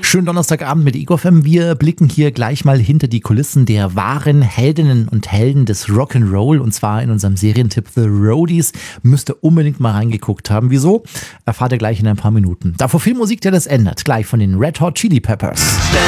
Schönen Donnerstagabend mit Ego FM. Wir blicken hier gleich mal hinter die Kulissen der wahren Heldinnen und Helden des Rock'n'Roll, und zwar in unserem Serientipp The Roadies. Müsst ihr unbedingt mal reingeguckt haben. Wieso? Erfahrt ihr gleich in ein paar Minuten. Davor viel Musik, der das ändert. Gleich von den Red Hot Chili Peppers.